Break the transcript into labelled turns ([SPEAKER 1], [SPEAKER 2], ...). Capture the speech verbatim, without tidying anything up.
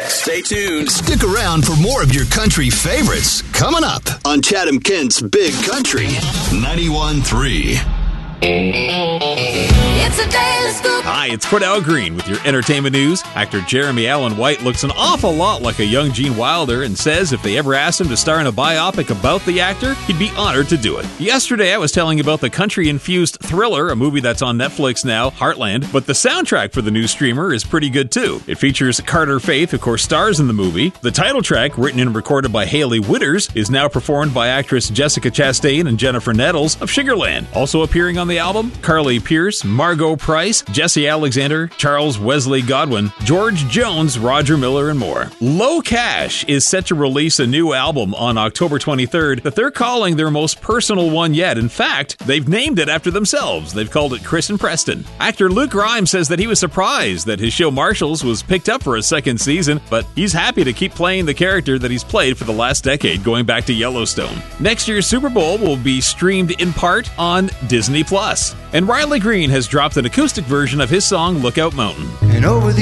[SPEAKER 1] Stay tuned.
[SPEAKER 2] Stick around for more of your country favorites coming up on Chatham-Kent's Big Country ninety-one point three.
[SPEAKER 3] It's a daily scoop.
[SPEAKER 4] Hi, it's Cordell Green with your entertainment news. Actor Jeremy Allen White looks an awful lot like a young Gene Wilder and says if they ever asked him to star in a biopic about the actor, he'd be honored to do it. Yesterday, I was telling you about the country-infused thriller, a movie that's on Netflix now, Heartland, but the soundtrack for the new streamer is pretty good too. It features Carter Faith, of course, stars in the movie. The title track, written and recorded by Hayley Witters, is now performed by actress Jessica Chastain and Jennifer Nettles of Sugarland. Also appearing on the album, Carly Pearce, Margot Price, Jesse Alexander, Charles Wesley Godwin, George Jones, Roger Miller, and more. Low Cash is set to release a new album on October twenty-third that they're calling their most personal one yet. In fact, they've named it after themselves. They've called it Chris and Preston. Actor Luke Grimes says that he was surprised that his show Marshalls was picked up for a second season, but he's happy to keep playing the character that he's played for the last decade, going back to Yellowstone. Next year's Super Bowl will be streamed in part on Disney Plus. And Riley Green has dropped an acoustic version of his song Lookout Mountain.
[SPEAKER 5] And over the